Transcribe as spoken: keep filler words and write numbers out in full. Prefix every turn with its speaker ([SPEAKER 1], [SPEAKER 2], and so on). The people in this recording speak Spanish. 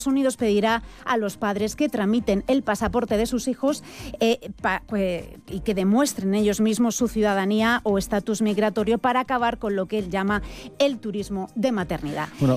[SPEAKER 1] Unidos pedirá a los padres que tramiten el pasaporte de sus hijos eh, pa, pues, y que demuestren ellos mismos su ciudadanía o estatus migratorio para acabar con lo que él llama el turismo de maternidad.
[SPEAKER 2] Bueno,